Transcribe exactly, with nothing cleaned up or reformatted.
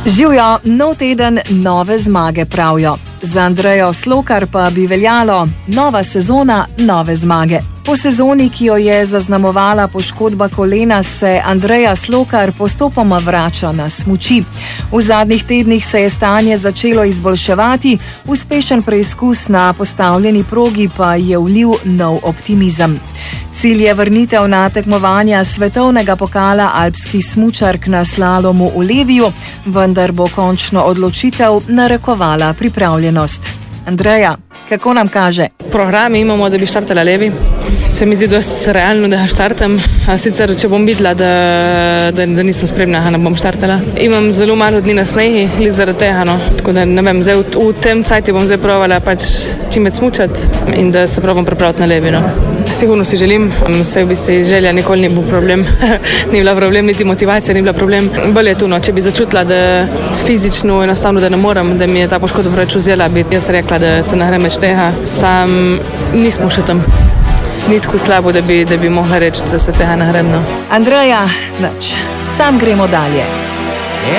Živjo, nov teden, nove zmage pravijo. Za Andrejo Slokar pa bi veljalo nova sezona, nove zmage. Po sezoni, ki jo je zaznamovala poškodba kolena, se Andreja Slokar postopoma vrača na smuči. V zadnjih tednih se je stanje začelo izboljševati, uspešen preizkus na postavljeni progi pa je vlil nov optimizem. Cilj je vrnitev na tekmovanja svetovnega pokala alpskih smučark na slalomu v Leviju, vendar bo končno odločitev narekovala pripravljenost. Andreja, kako nam kaže? Program imamo, da bi štartala Levi. Se mi zdi dosti realno, da štartam. A sicer, če bom videla, da, da, da nisem spremna, ne bom štartala. Imam zelo malo dni na snehi, li zaradi tega, no. Tako da ne vem, zdaj, v, v tem cajti bom zdaj provala pač čim več smučati in da se probam pripraviti na Levi, no. Sigurno si želim, vse v bistvu želja nikoli ni bil problem. Ni bila problem, niti motivacija ni bila problem. Bolje je tu, no, če bi začutila, da fizično enostavno, da ne morem, da mi je ta poškodba preveč vzela, bi jaz rekla, da se ne grem več tega. Sam nismo še tam. Ni tako slabo, da bi, da bi mogla reči, da se tega ne grem, no. Andreja, nič. Sam gremo dalje.